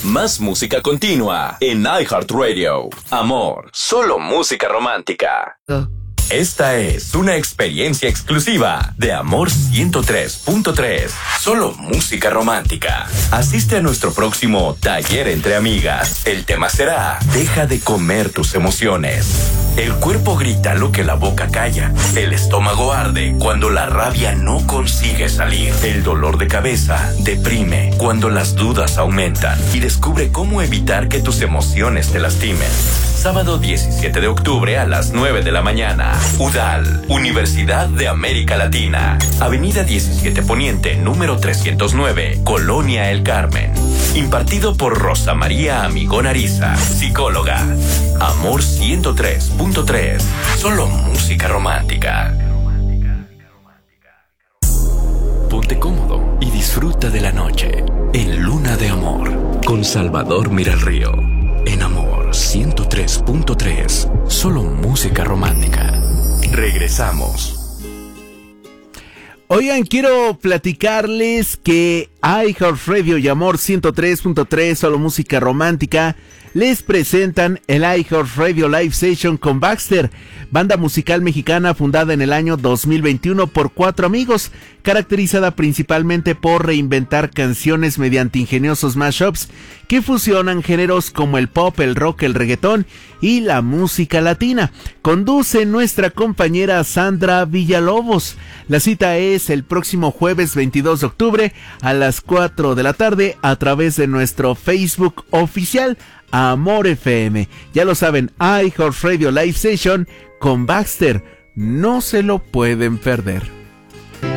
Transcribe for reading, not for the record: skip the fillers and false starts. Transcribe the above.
Más música continua en iHeartRadio. Amor, solo música romántica. Esta es una experiencia exclusiva de Amor 103.3. Solo música romántica. Asiste a nuestro próximo taller entre amigas. El tema será: deja de comer tus emociones. El cuerpo grita lo que la boca calla. El estómago arde cuando la rabia no consigue salir. El dolor de cabeza deprime cuando las dudas aumentan. Y descubre cómo evitar que tus emociones te lastimen. Sábado 17 de octubre a las 9 de la mañana. UDAL, Universidad de América Latina. Avenida 17 Poniente, número 309, Colonia El Carmen. Impartido por Rosa María Amigón Ariza, psicóloga. Amor 103.3. Solo música romántica. Ponte cómodo y disfruta de la noche en Luna de Amor con Salvador Miralrío. En Amor 103.3. Solo música romántica. Regresamos. Oigan, quiero platicarles que iHeartRadio y Amor 103.3, solo música romántica, les presentan el iHeartRadio Live Session con Baxter, banda musical mexicana fundada en el año 2021 por 4 amigos, caracterizada principalmente por reinventar canciones mediante ingeniosos mashups que fusionan géneros como el pop, el rock, el reggaetón y la música latina. Conduce nuestra compañera Sandra Villalobos. La cita es el próximo jueves 22 de octubre a las 4 de la tarde a través de nuestro Facebook oficial Amor FM. Ya lo saben, iHeartRadio Live Session con Baxter. No se lo pueden perder.